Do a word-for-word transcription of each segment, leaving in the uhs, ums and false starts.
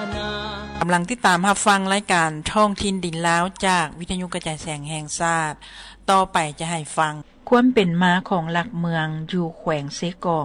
กำลังติดตามรับฟังรายการท่องถิ่นดินลาวจากวิทยุกระจายเสียงแห่งชาติต่อไปจะให้ฟังความเป็นมาของหลักเมืองอยู่แขวงเซกอง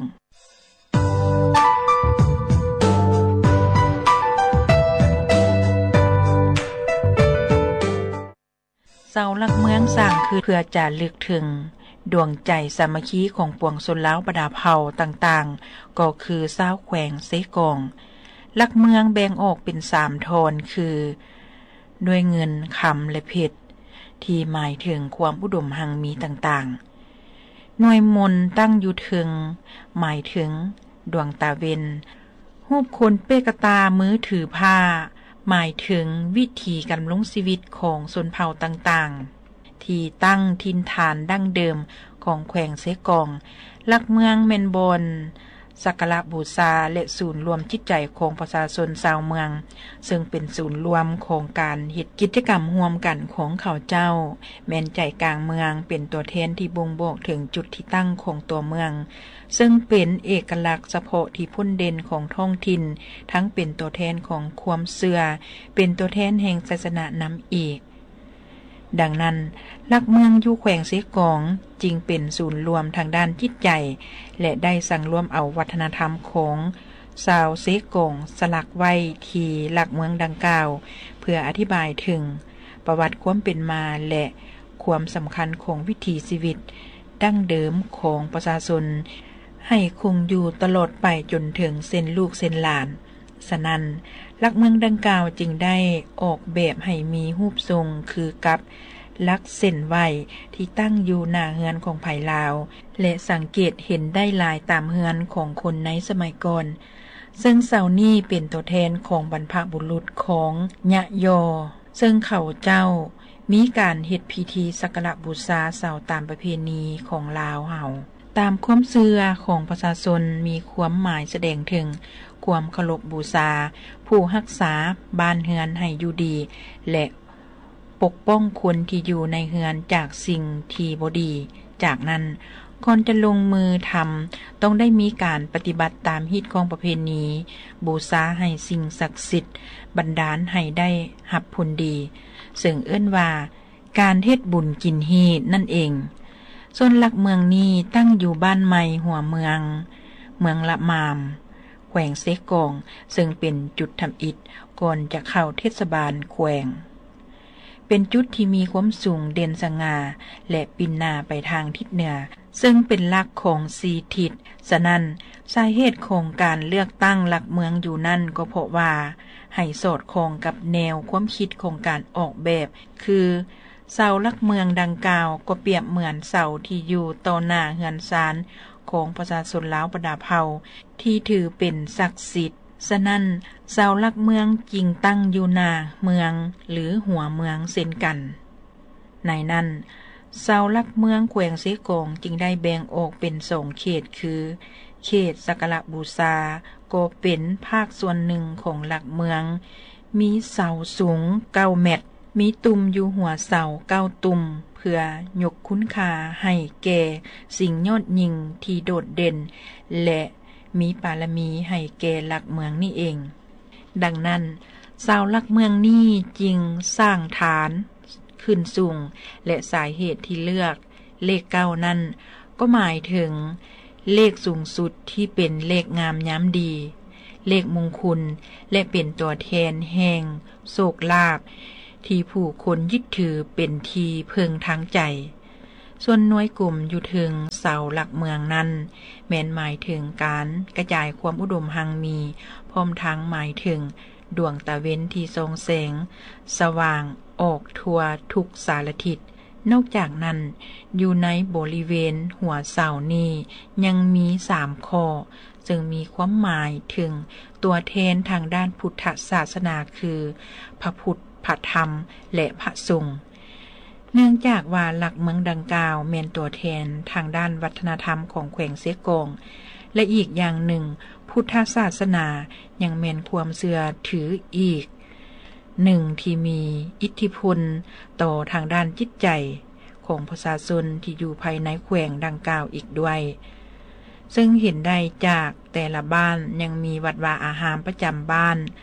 เสาหลักเมืองสร้างคือเพื่อจะลึกถึงดวงใจสามัคคีของปวงชนลาวบรรดาเผ่าต่างๆก็คือชาวแขวงเซกองหลักเมืองแบ่งออกเป็นสามโทนคือด้วยเงินคำและเพชรที่หมายถึงความอุดมหังมีต่างๆหน่วยมนตั้งอยู่ถึงหมายถึงดวงตาเวนรูปคนเปกตามือถือผ้าหมายถึงวิธีการดำรงชีวิตของชนเผ่าต่างๆที่ตั้งถิ่นฐานดั้งเดิมของแขวงเซกองหลักเมืองแม่นบนสักการะบูชาและศูนย์รวมจิตใจของประชาชนชาวเมืองซึ่งเป็นศูนย์รวมของการเฮ็ดกิจกรรมร่วมกันของเขาเจ้าแม่นใจกลางเมืองเป็นตัวแทนที่บ่งบอกถึงจุดที่ตั้งของตัวเมืองซึ่งเป็นเอกลักษณ์เฉพาะที่พ้นเด่นของท้องถิ่นทั้งเป็นตัวแทนของความเชื่อเป็นตัวแทนแห่งศาสนานำอีกดังนั้นหลักเมืองอยู่แขวงเซกองจึงเป็นศูนย์รวมทางด้านจิตใจและได้สั่งรวมเอาวัฒนธรรมของชาวเซกองสลักไว้ที่หลักเมืองดังกล่าวเพื่ออธิบายถึงประวัติความเป็นมาและความสำคัญของวิถีชีวิตดั้งเดิมของประชาชนให้คงอยู่ตลอดไปจนถึงเส้นลูกเส้นหลานฉะนั้นหลักเมืองดังกล่าวจึงได้ออกแบบให้มีรูปทรงคือกับหลักเส้นไหวที่ตั้งอยู่หน้าเฮือนของภายลาวและสังเกตเห็นได้หลายตามเฮือนของคนในสมัยก่อนซึ่งเสานี้เป็นตัวแทนของบรรพบุรุษของยะยอซึ่งเขาเจ้ามีการเฮ็ดพิธีสักการะบูชาเสาตามประเพณีของลาวเฮาตามความเชื่อของประชาชนมีความหมายแสดงถึงความเคารพบูชาผู้รักษาบ้านเฮือนให้อยู่ดีและปกป้องคนที่อยู่ในเฮือนจากสิ่งที่บ่ดีจากนั้นก่อนจะลงมือทำต้องได้มีการปฏิบัติตามฮีตของประเพณีบูชาให้สิ่งศักดิ์สิทธิ์บันดาลให้ได้รับผลดีซึ่งเอิ้นว่าการเฮ็ดบุญกินฮีตนั่นเองส่วนหลักเมืองนี้ตั้งอยู่บ้านใหม่หัวเมืองเมืองละมามแขวงเซกองซึ่งเป็นจุดทำอิฐก่อนจะเข้าเทศบาลแขวงเป็นจุดที่มีความสูงเด่นสง่าและปินหน้าไปทางทิศเหนือซึ่งเป็นหลักของสี่ทิศฉะนั้นสาเหตุของการเลือกตั้งหลักเมืองอยู่นั่นก็เพราะว่าให้สอดคล้องกับแนวความคิดของการออกแบบคือเสาหลักเมืองดังกล่าวก็เปรียบเหมือนเสาที่อยู่ต่อหน้าเฮือนศาลของประชาชนลาวบรรดาเผ่าที่ถือเป็นศักดิ์สิทธิ์ฉะนั้นเสาหลักเมืองจึงตั้งอยู่หน้าเมืองหรือหัวเมืองเช่นกันในนั้นเสาหลักเมืองแขวงเซกองจึงได้แบ่งออกเป็นสองเขตคือเขตสักการะบูชาก็เป็นภาคส่วนหนึ่งของหลักเมืองมีเสาสูงเก้าเมตรมีตุ่มอยู่หัวเสาเก้าตุ่มเพื่อยกคุณค่าให้แก่สิ่งยอดยิ่งที่โดดเด่นและมีปารมีให้แก่หลักเมืองนี่เองดังนั้นชาวหลักเมืองนี้จึงสร้างฐานขึ้นสูงและสาเหตุที่เลือกเลขเก้านั้นก็หมายถึงเลขสูงสุดที่เป็นเลขงามย้ำดีเลขมงคลและเป็นตัวแทนแห่งโชคลาภที่ผู้คนยึดถือเป็นที่พึงทางใจส่วนหน่วยกลุ่มอยู่ถึงเสาหลักเมืองนั้นแม้นหมายถึงการกระจายความอุดมหังมีพร้อมทั้งหมายถึงดวงตะเว้นที่ทรงแสงสว่างออกทั่วทุกสารทิศนอกจากนั้นอยู่ในบริเวณหัวเสานี้ยังมีสามข้อซึ่งมีความหมายถึงตัวแทนทางด้านพุทธศาสนาคือพระพุทธพระธรรมและพระสงฆ์เนื่องจากว่าหลักเมืองดังกล่าวเป็นตัวแทนทางด้านวัฒนธรรมของแขวงเซกองและอีกอย่างหนึ่งพุทธศาสนายังเป็นความเชื่อถืออีกหนึ่งที่มีอิทธิพลต่อทางด้านจิตใจของประชาชนที่อยู่ภายในแขวงดังกล่าวอีกด้วยซึ่งเห็นได้จากแต่ละบ้านยังมีวัดวาอาหารประจำบ้าน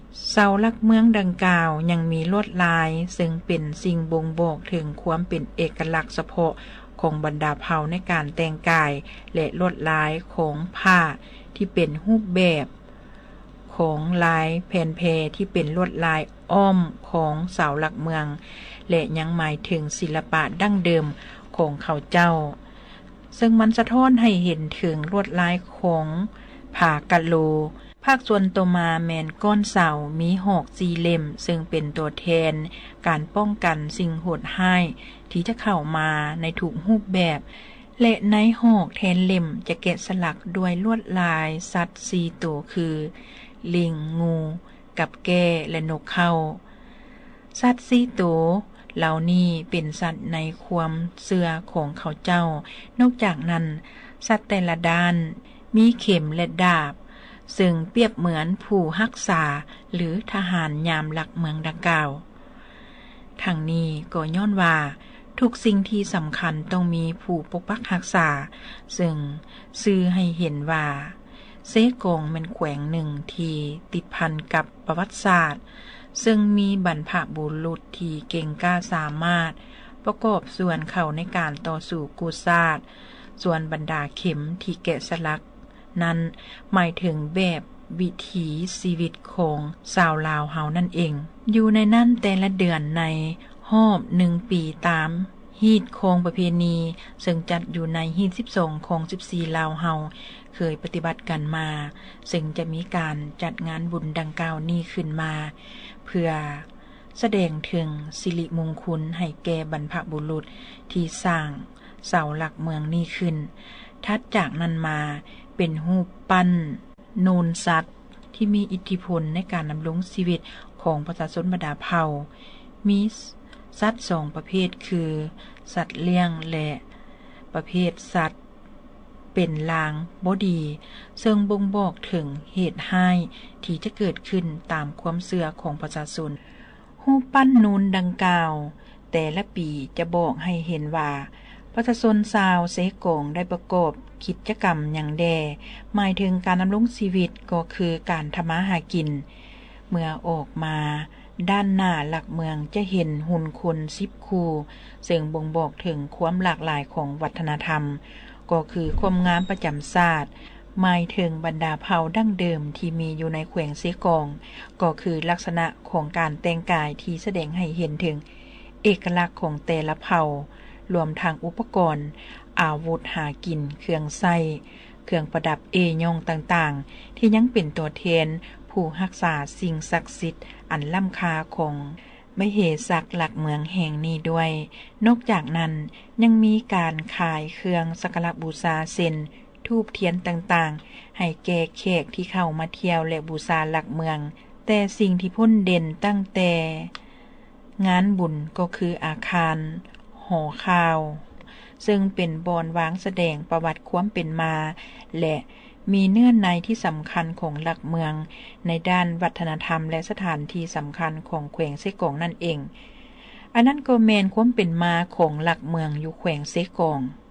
เสาหลักเมืองดังกล่าวยังมีลวดลายซึ่งเป็นสิ่งบ่งบอกถึงความเป็นเอกลักษณ์เฉพาะของบรรดาเผ่าในการแต่งกายและลวดลายของผ้าที่เป็นรูปแบบของลายแผ่นแพที่เป็นลวดลายอ้อมของเสาหลักเมืองและยังหมายถึงศิลปะดั้งเดิมของเขาเจ้าซึ่งมันสะท้อนให้เห็นถึงลวดลายของผากะโลภาคส่วนต่อมาแมนก้อนเสามีหอกสี่เล่มซึ่งเป็นตัวแทนการป้องกันสิ่งโหดร้ายที่จะเข้ามาในทุกรูปแบบและในหอกแทนเล่มจะแกะสลักด้วยลวดลายสัตว์สี่ตัวคือลิงงูกับแก้และนกเขาสัตว์สี่ตัวเหล่านี้เป็นสัตว์ในความเชื่อของเขาเจ้านอกจากนั้นสัตว์แต่ละด้านมีเข็มและดาบซึ่งเปรียบเหมือนผู้รักษาหรือทหารยามหลักเมืองดังกล่าวทั้งนี้ก็ย้อนว่าทุกสิ่งที่สำคัญต้องมีผู้ปกปักรักษาซึ่งสื่อให้เห็นว่าเซกงเป็นแขวงหนึ่งที่ติดพันกับประวัติศาสตร์ซึ่งมีบรรพบุรุษที่เก่งกล้าสามารถประกอบส่วนเข้าในการต่อสู้กูศาสตร์ส่วนบรรดาเข็มที่แกะสลักนั้นหมายถึงแบบวิถีชีวิตของชาวลาวเฮานั่นเองอยู่ในนั้นแต่ละเดือนในรอบหนึ่งปีตามฮีตของประเพณีซึ่งจัดอยู่ในฮีตสิบสองของสิบสี่ลาวเฮาเคยปฏิบัติกันมาซึ่งจะมีการจัดงานบุญดังกล่าวนี้ขึ้นมาเพื่อแสดงถึงสิริมงคลให้แก่บรรพบุรุษที่สร้างเสาหลักเมืองนี้ขึ้นถัดจากนั้นมาเป็นรูปปั้นโนนสัตว์ที่มีอิทธิพลในการดำรงชีวิตของประชาชนบรรดาเผ่ามีสัตว์สองประเภทคือสัตว์เลี้ยงและประเภทสัตว์เป็นลางบ่ดีซึ่งบ่งบอกถึงเหตุร้ายที่จะเกิดขึ้นตามความเชื่อของประชาชนรูปปั้นนูนดังกล่าวแต่ละปีจะบอกให้เห็นว่าประชาชนชาวเซกงได้ประกอบกิจกรรมอย่างแดหมายถึงการดำรงชีวิตก็คือการทำมาหากินเมื่อออกมาด้านหน้าหลักเมืองจะเห็นหุ่นคนสิบคู่ซึ่งบ่งบอกถึงความหลากหลายของวัฒนธรรมก็คือความงามประจำชาติหมายถึงบรรดาเผ่าดั้งเดิมที่มีอยู่ในแขวงเซกงก็คือลักษณะของการแต่งกายที่แสดงให้เห็นถึงเอกลักษณ์ของแต่ละเผ่ารวมทางอุปกรณ์อาวุธหากินเครื่องใช้เครื่องประดับเอยองต่างๆที่ยังเป็นตัวแทนผู้รักษาสิ่งศักดิ์สิทธิ์อันล้ำค่าของมเหสักหลักเมืองแห่งนี้ด้วยนอกจากนั้นยังมีการขายเครื่องสักการะบูชาเส้นธูปเทียนต่างๆให้แก่แขกที่เข้ามาเที่ยวและบูชาหลักเมืองแต่สิ่งที่พ้นเด่นตั้งแต่งานบุญก็คืออาคารหอข่าวซึ่งเป็นบอนวางแสดงประวัติความเป็นมาและมีเนื้อในที่สำคัญของหลักเมืองในด้านวัฒนธรรมและสถานที่สำคัญของแขวงเซกงนั่นเองอันนั้นก็แมนความเป็นมาของหลักเมืองอยู่แขวงเซกง